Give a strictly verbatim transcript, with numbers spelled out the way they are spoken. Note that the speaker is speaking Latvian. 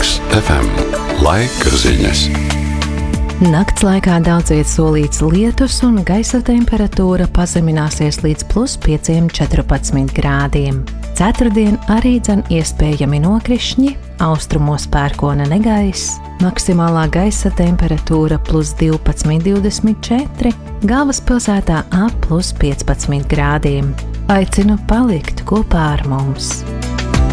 Laks F M. Laika ziņas. Nakts laikā daudz viet solīts lietus un gaisa temperatūra pazemināsies līdz plus pieciem četrpadsmit grādiem. Ceturtdien arī dzen iespējami nokrišņi, austrumos pērkona negaiss, maksimālā gaisa temperatūra plus divpadsmit divdesmit četri, galvaspilsētā ap plus piecpadsmit grādiem. Aicinu palikt kopā ar mums!